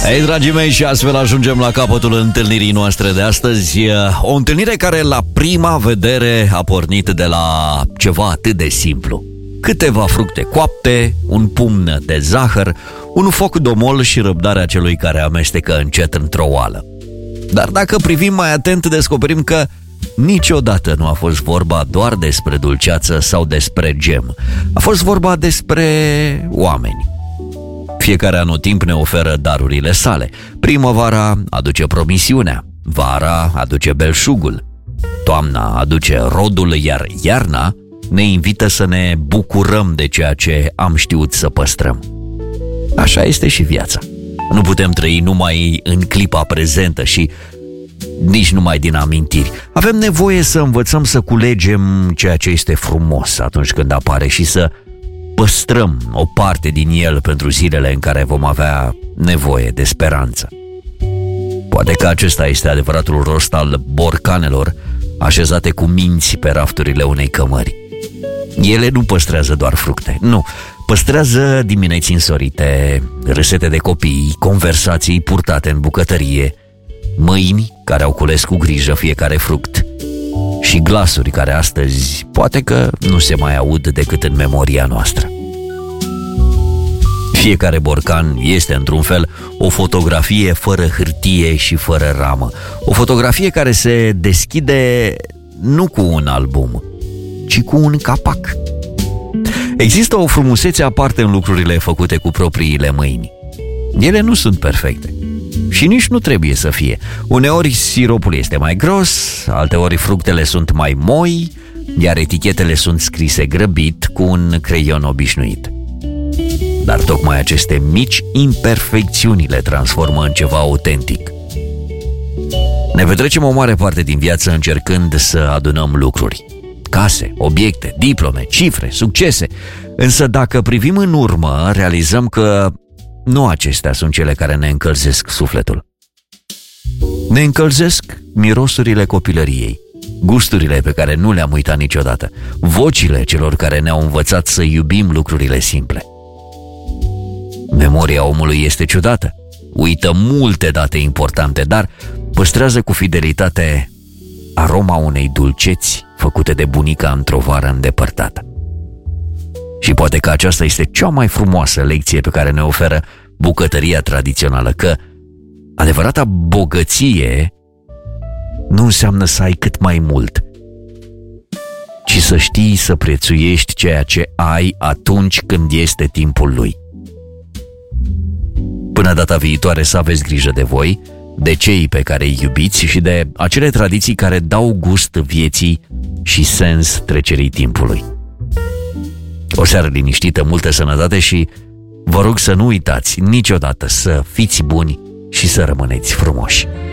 Hei, dragii mei, și astfel ajungem la capătul întâlnirii noastre de astăzi. O întâlnire care la prima vedere a pornit de la ceva atât de simplu: câteva fructe coapte, un pumn de zahăr, un foc domol și răbdarea celui care amestecă încet într-o oală. Dar dacă privim mai atent, descoperim că niciodată nu a fost vorba doar despre dulceață sau despre gem. A fost vorba despre oameni. Fiecare anotimp ne oferă darurile sale. Primăvara aduce promisiunea, vara aduce belșugul, toamna aduce rodul, iar iarna ne invită să ne bucurăm de ceea ce am știut să păstrăm. Așa este și viața. Nu putem trăi numai în clipa prezentă și nici numai din amintiri. Avem nevoie să învățăm să culegem ceea ce este frumos atunci când apare și să păstrăm o parte din el pentru zilele în care vom avea nevoie de speranță. Poate că acesta este adevăratul rost al borcanelor așezate cu minți pe rafturile unei cămări. Ele nu păstrează doar fructe, nu, păstrează dimineți însorite, râsete de copii, conversații purtate în bucătărie, mâini care au cules cu grijă fiecare fruct și glasuri care astăzi poate că nu se mai aud decât în memoria noastră. Fiecare borcan este, într-un fel, o fotografie fără hârtie și fără ramă. O fotografie care se deschide nu cu un album, ci cu un capac. Există o frumusețe aparte în lucrurile făcute cu propriile mâini. Ele nu sunt perfecte și nici nu trebuie să fie. Uneori siropul este mai gros, alteori fructele sunt mai moi, iar etichetele sunt scrise grăbit cu un creion obișnuit. Dar tocmai aceste mici imperfecțiuni le transformă în ceva autentic. Ne petrecem o mare parte din viață încercând să adunăm lucruri: case, obiecte, diplome, cifre, succese. Însă dacă privim în urmă, realizăm că nu acestea sunt cele care ne încălzesc sufletul. Ne încălzesc mirosurile copilăriei, gusturile pe care nu le-am uitat niciodată, vocile celor care ne-au învățat să iubim lucrurile simple. Memoria omului este ciudată, uită multe date importante, dar păstrează cu fidelitate aroma unei dulceți făcute de bunica într-o vară îndepărtată. Și poate că aceasta este cea mai frumoasă lecție pe care ne oferă bucătăria tradițională, că adevărata bogăție nu înseamnă să ai cât mai mult, ci să știi să prețuiești ceea ce ai atunci când este timpul lui. Până data viitoare, să aveți grijă de voi, de cei pe care îi iubiți și de acele tradiții care dau gust vieții și sens trecerii timpului. O seară liniștită, multă sănătate și vă rog să nu uitați niciodată să fiți buni și să rămâneți frumoși.